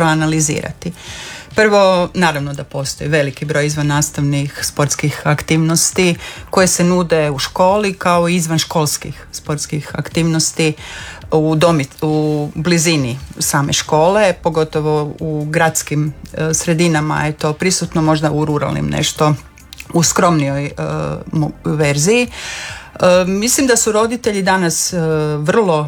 proanalizirati. Prvo, naravno da postoji veliki broj izvannastavnih sportskih aktivnosti koje se nude u školi kao i izvan školskih sportskih aktivnosti u blizini same škole, pogotovo u gradskim sredinama je to prisutno, možda u ruralnim nešto u skromnijoj verziji. Mislim da su roditelji danas vrlo